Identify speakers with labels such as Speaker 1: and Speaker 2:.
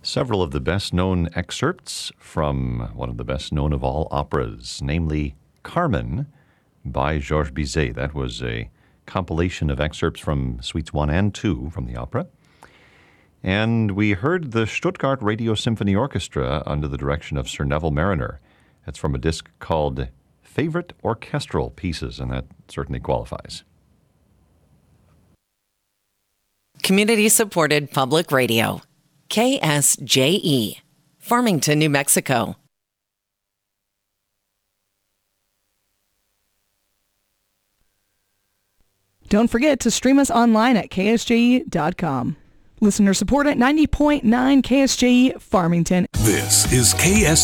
Speaker 1: Several of the best-known excerpts from one of the best-known of all operas, namely Carmen by Georges Bizet. That was a compilation of excerpts from Suites 1 and 2 from the opera. And we heard the Stuttgart Radio Symphony Orchestra under the direction of Sir Neville Marriner. That's from a disc called Favorite Orchestral Pieces, and that certainly qualifies.
Speaker 2: Community-supported public radio. KSJE, Farmington, New Mexico.
Speaker 3: Don't forget to stream us online at ksje.com. Listener support at 90.9 KSJE Farmington.
Speaker 4: This is